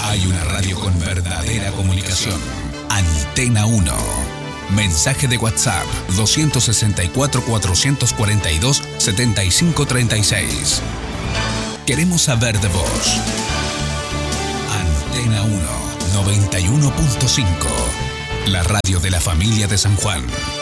Hay una radio con verdadera comunicación. Antena 1. Mensaje de WhatsApp 264-442-7536. Queremos saber de vos. Antena 1 91.5. La radio de la familia de San Juan.